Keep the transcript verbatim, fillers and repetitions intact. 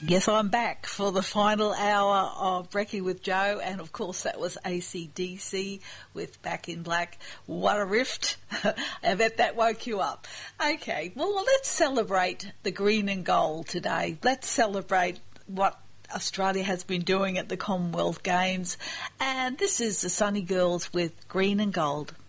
Yes, I'm back for the final hour of Brekkie with Joe, and of course that was A C D C with Back in Black. What a rift. I bet that woke you up. Okay, well, let's celebrate the green and gold today. Let's celebrate what Australia has been doing at the Commonwealth Games, and this is the Sunny Girls with Green and Gold.